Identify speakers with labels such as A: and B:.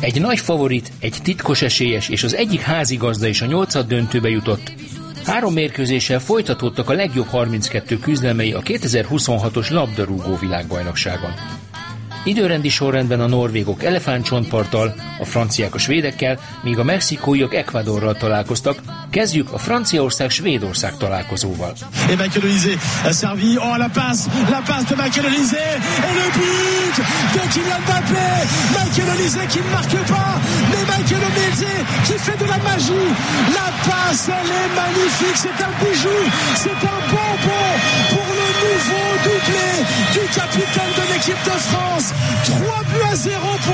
A: Egy nagy favorit, egy titkos esélyes és az egyik házigazda is a nyolcaddöntőbe jutott. 3 mérkőzéssel folytatódtak a legjobb 32 küzdelmei a 2026-os labdarúgó világbajnokságon. Időrendi sorrendben a norvégok elefántcsontparttal, a franciák a svédekkel, míg a mexikóiak Ecuadorral találkoztak. Kezdjük a Franciaország-Svédország találkozóval.
B: Et Michael Olise a servi, la passe de Michael Olise, et le but de Kylian Mbappé. Michael Olise qui ne marque pas, mais Michael Olise qui fait de la magie. La passe, elle est magnifique, c'est un bijou, c'est un bonbon pour le nouveau doublé du capitaine de l'équipe de France. 3-0 pour